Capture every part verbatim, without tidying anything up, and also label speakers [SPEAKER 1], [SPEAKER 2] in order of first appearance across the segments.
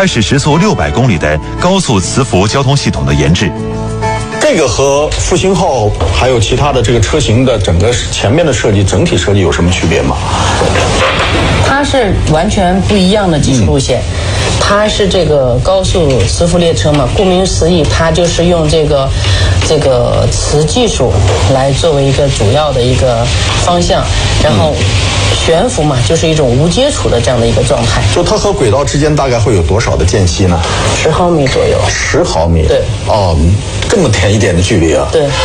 [SPEAKER 1] 开始时速六百公里的高速磁浮交通系统的研制。
[SPEAKER 2] 这个和复兴号还有其他的这个车型的整个前面的设计整体设计有什么区别吗？
[SPEAKER 3] 它是完全不一样的技术路线。嗯，它是这个高速磁浮列车嘛，顾名思义，它就是用这个这个磁技术来作为一个主要的一个方向，然后悬浮嘛，就是一种无接触的这样的一个状态。
[SPEAKER 2] 就它和轨道之间大概会有多少的间隙呢？
[SPEAKER 3] 十毫米左右。
[SPEAKER 2] 十毫米。
[SPEAKER 3] 对。
[SPEAKER 2] 哦，这么甜一点的距离啊。
[SPEAKER 3] 对。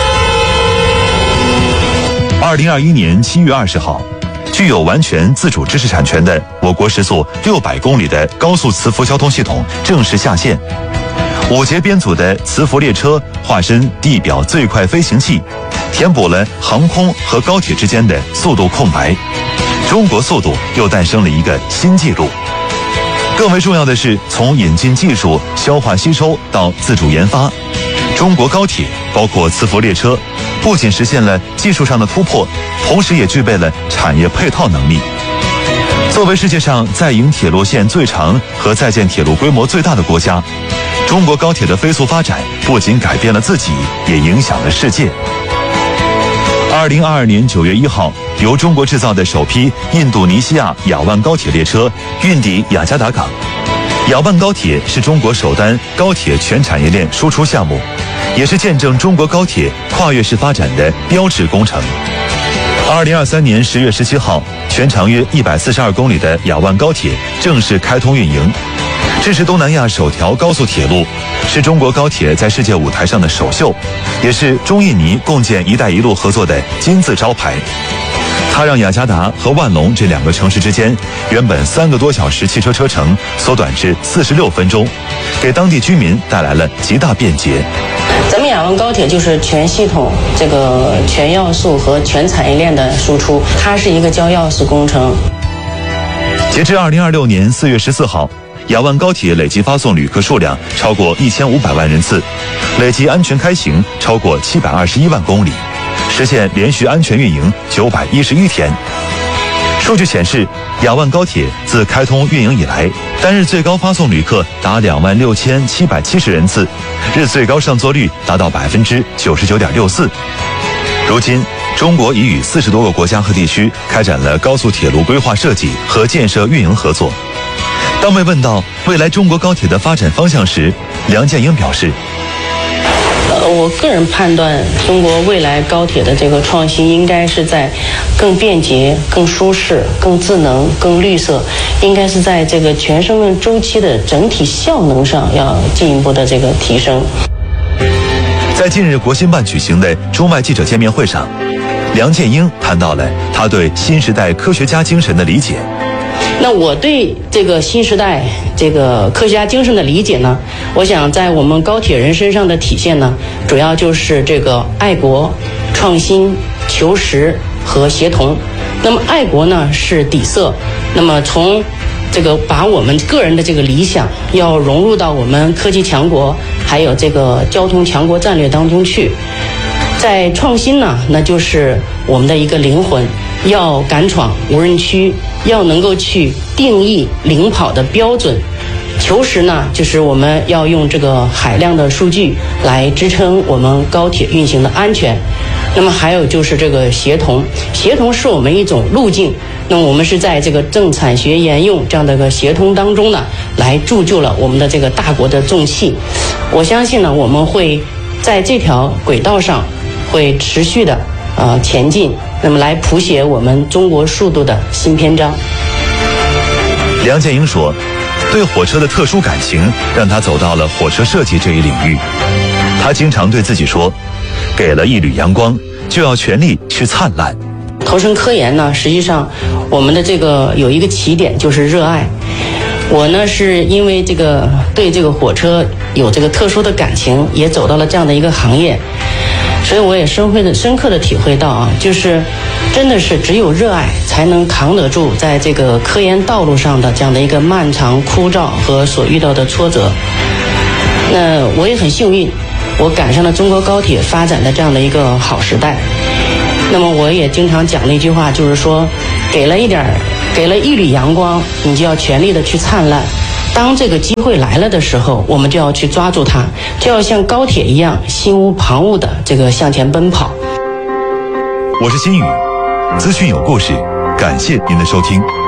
[SPEAKER 1] 二零二一年七月二十号。具有完全自主知识产权的我国时速六百公里的高速磁浮交通系统正式下线。五节编组的磁浮列车化身地表最快飞行器，填补了航空和高铁之间的速度空白。中国速度又诞生了一个新纪录。更为重要的是，从引进技术、消化吸收到自主研发，中国高铁包括磁浮列车不仅实现了技术上的突破，同时也具备了产业配套能力。作为世界上在营铁路线最长和在建铁路规模最大的国家，中国高铁的飞速发展不仅改变了自己，也影响了世界。二零二二年九月一号，由中国制造的首批印度尼西亚雅万高铁列车运抵雅加达港。雅万高铁是中国首单高铁全产业链输出项目，也是见证中国高铁跨越式发展的标志工程。二零二三年十月十七号，全长约一百四十二公里的雅万高铁正式开通运营。这是东南亚首条高速铁路，是中国高铁在世界舞台上的首秀，也是中印尼共建“一带一路”合作的金字招牌。它让雅加达和万隆这两个城市之间原本三个多小时汽车车程缩短至四十六分钟，给当地居民带来了极大便捷。
[SPEAKER 3] 咱们雅万高铁就是全系统、这个全要素和全产业链的输出，它是一个交要素工程。
[SPEAKER 1] 截至二零二六年四月十四号，雅万高铁累计发送旅客数量超过一千五百万人次，累计安全开行超过七百二十一万公里，实现连续安全运营九百一十一天。数据显示，雅万高铁自开通运营以来，单日最高发送旅客达两万六千七百七十人次，日最高上座率达到百分之九十九点六四。如今，中国已与四十多个国家和地区开展了高速铁路规划设计和建设运营合作。当被问到未来中国高铁的发展方向时，梁建英表示，
[SPEAKER 3] 呃，我个人判断，中国未来高铁的这个创新应该是在更便捷、更舒适、更智能、更绿色，应该是在这个全生命周期的整体效能上要进一步的这个提升。
[SPEAKER 1] 在近日国新办举行的中外记者见面会上，梁建英谈到了他对新时代科学家精神的理解。
[SPEAKER 3] 那我对这个新时代这个科学家精神的理解呢，我想在我们高铁人身上的体现呢，主要就是这个爱国、创新、求实和协同。那么爱国呢是底色，那么从这个把我们个人的这个理想要融入到我们科技强国还有这个交通强国战略当中去。在创新呢，那就是我们的一个灵魂，要敢闯无人区，要能够去定义领跑的标准。求实呢，就是我们要用这个海量的数据来支撑我们高铁运行的安全。那么还有就是这个协同，协同是我们一种路径。那么我们是在这个政产学研用这样的一个协同当中呢，来铸就了我们的这个大国的重器。我相信呢，我们会在这条轨道上会持续的呃前进，那么来谱写我们中国速度的新篇章。
[SPEAKER 1] 梁建英说，对火车的特殊感情让他走到了火车设计这一领域。他经常对自己说，给了一缕阳光，就要全力去灿烂。
[SPEAKER 3] 投身科研呢，实际上我们的这个有一个起点就是热爱。我呢是因为这个对这个火车有这个特殊的感情，也走到了这样的一个行业，所以我也深会的深刻的体会到啊，就是真的是只有热爱才能扛得住在这个科研道路上的这样的一个漫长枯燥和所遇到的挫折。那我也很幸运，我赶上了中国高铁发展的这样的一个好时代。那么我也经常讲了一句话，就是说，给了一点给了一缕阳光，你就要全力的去灿烂。 当这个机会来了的时候，我们就要去抓住它，就要像高铁一样心无旁骛的这个向前奔跑。
[SPEAKER 1] 我是新宇，资讯有故事，感谢您的收听。